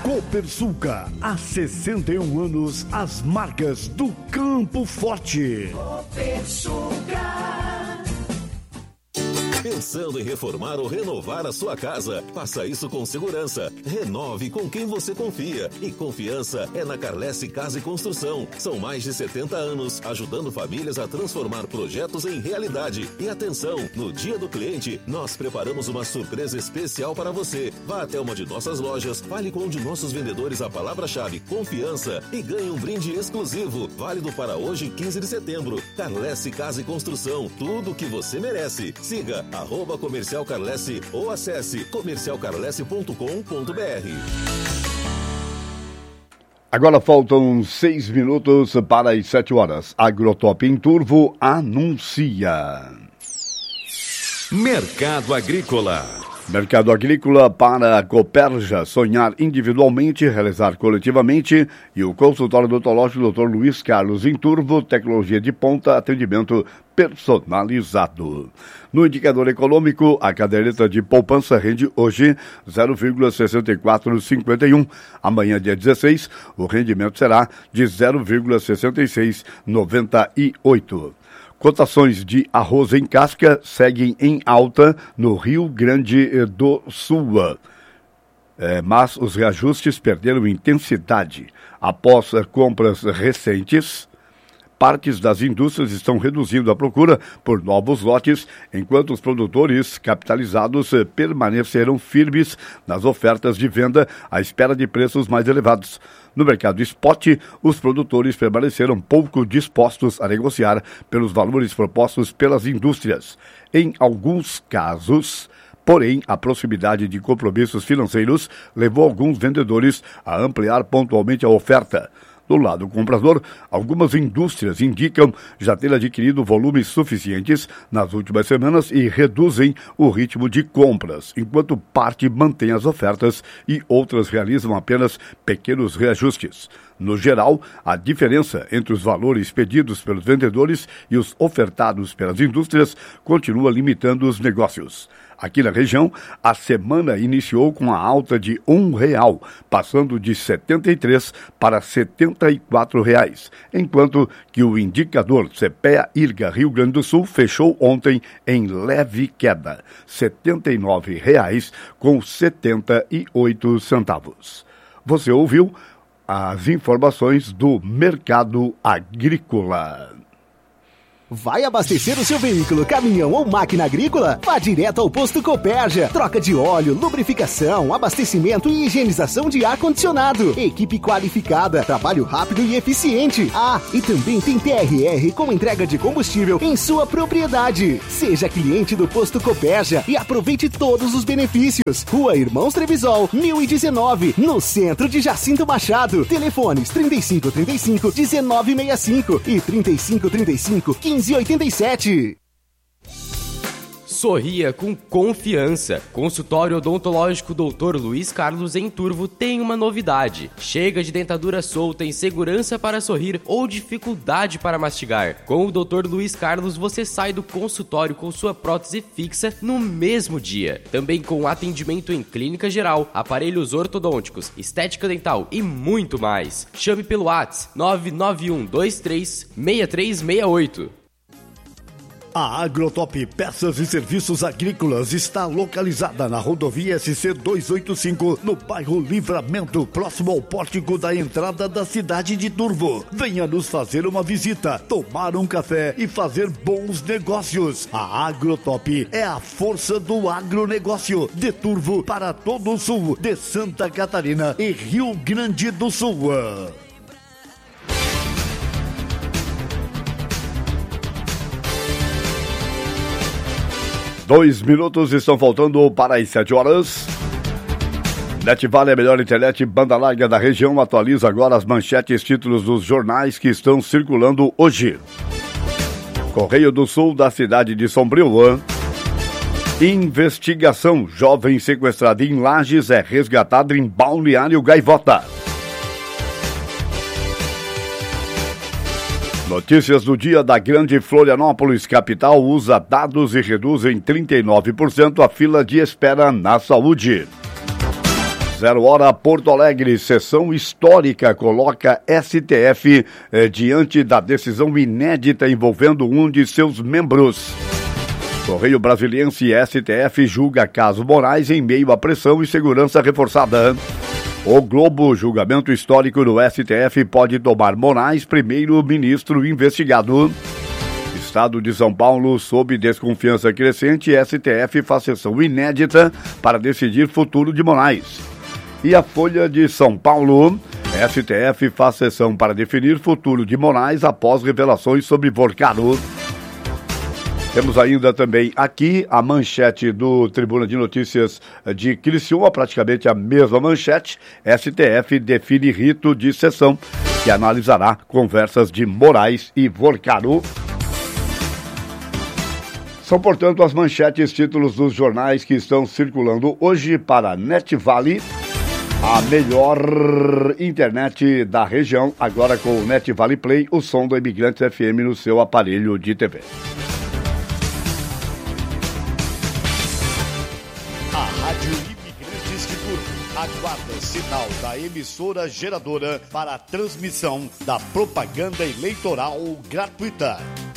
Copersuca, há 61 anos, as marcas do Campo Forte. Copersuca. Pensando em reformar ou renovar a sua casa? Faça isso com segurança. Renove com quem você confia. E confiança é na Carlesse Casa e Construção. São mais de 70 anos ajudando famílias a transformar projetos em realidade. E atenção, no Dia do Cliente, nós preparamos uma surpresa especial para você. Vá até uma de nossas lojas, fale com um de nossos vendedores a palavra-chave confiança e ganhe um brinde exclusivo. Válido para hoje, 15 de setembro. Carlesse Casa e Construção. Tudo o que você merece. Siga @Comercial Carlesse ou acesse comercialcarlesse.com.br. Agora faltam 6 minutos para as 7 horas. Agrotop em Turvo anuncia. Mercado Agrícola. Mercado Agrícola para a Cooperja, sonhar individualmente, realizar coletivamente. E o consultório odontológico Dr. Luiz Carlos em Turvo, tecnologia de ponta, atendimento personalizado. No indicador econômico, a caderneta de poupança rende hoje 0,6451. Amanhã, dia 16, o rendimento será de 0,6698. Cotações de arroz em casca seguem em alta no Rio Grande do Sul. Mas os reajustes perderam intensidade. Após compras recentes, partes das indústrias estão reduzindo a procura por novos lotes, enquanto os produtores capitalizados permaneceram firmes nas ofertas de venda à espera de preços mais elevados. No mercado spot, os produtores permaneceram pouco dispostos a negociar pelos valores propostos pelas indústrias. Em alguns casos, porém, a proximidade de compromissos financeiros levou alguns vendedores a ampliar pontualmente a oferta. Do lado comprador, algumas indústrias indicam já ter adquirido volumes suficientes nas últimas semanas e reduzem o ritmo de compras, enquanto parte mantém as ofertas e outras realizam apenas pequenos reajustes. No geral, a diferença entre os valores pedidos pelos vendedores e os ofertados pelas indústrias continua limitando os negócios. Aqui na região, a semana iniciou com a alta de R$1, passando de R$ 73 para R$ 74, enquanto que o indicador CPEA-IRGA Rio Grande do Sul fechou ontem em leve queda, R$ 79,78. Você ouviu as informações do Mercado Agrícola. Vai abastecer o seu veículo, caminhão ou máquina agrícola? Vá direto ao posto Cooperja. Troca de óleo, lubrificação, abastecimento e higienização de ar-condicionado. Equipe qualificada, trabalho rápido e eficiente. Ah, e também tem TRR com entrega de combustível em sua propriedade. Seja cliente do posto Cooperja e aproveite todos os benefícios. Rua Irmãos Trevisol, 1019, no centro de Jacinto Machado. Telefones 3535-1965 e 3535-1587. Sorria com confiança. Consultório odontológico Dr. Luiz Carlos em Turvo tem uma novidade. Chega de dentadura solta, insegurança para sorrir ou dificuldade para mastigar. Com o Dr. Luiz Carlos você sai do consultório com sua prótese fixa no mesmo dia. Também com atendimento em clínica geral, aparelhos ortodônticos, estética dental e muito mais. Chame pelo WhatsApp 991236368. A Agrotop Peças e Serviços Agrícolas está localizada na rodovia SC 285, no bairro Livramento, próximo ao pórtico da entrada da cidade de Turvo. Venha nos fazer uma visita, tomar um café e fazer bons negócios. A Agrotop é a força do agronegócio de Turvo para todo o sul de Santa Catarina e Rio Grande do Sul. 2 minutos estão faltando para as 7 horas. NetVale é a melhor internet banda larga da região. Atualiza agora as manchetes, títulos dos jornais que estão circulando hoje. Correio do Sul da cidade de Sombrio. Investigação. Jovem sequestrado em Lages é resgatado em Balneário Gaivota. Notícias do dia da Grande Florianópolis. Capital usa dados e reduz em 39% a fila de espera na saúde. 0 hora, Porto Alegre, sessão histórica coloca STF diante da decisão inédita envolvendo um de seus membros. Correio Brasiliense e STF julga caso Moraes em meio à pressão e segurança reforçada. O Globo, julgamento histórico no STF pode tomar Moraes, primeiro-ministro investigado. Estado de São Paulo, sob desconfiança crescente, STF faz sessão inédita para decidir futuro de Moraes. E a Folha de São Paulo, STF faz sessão para definir futuro de Moraes após revelações sobre Vorcaro. Temos ainda também aqui a manchete do Tribuna de Notícias de Criciúma, praticamente a mesma manchete. STF define rito de sessão que analisará conversas de Moraes e Vorcaro. São, portanto, as manchetes, títulos dos jornais que estão circulando hoje para NetVale, a melhor internet da região, agora com o NetVale Play, o som do Imigrantes FM no seu aparelho de TV. A Rádio Imigrantes de Turvo aguarda sinal da emissora geradora para a transmissão da propaganda eleitoral gratuita.